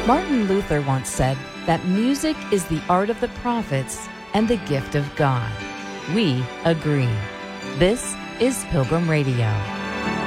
Martin Luther once said that music is the art of the prophets and the gift of God. We agree. This is Pilgrim Radio.